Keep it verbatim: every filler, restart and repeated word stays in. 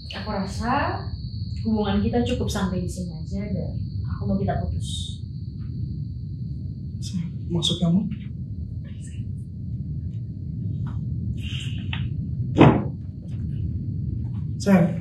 Aku rasa hubungan kita cukup sampai di sini aja dan aku mau kita putus. Maksud kamu? Sayang,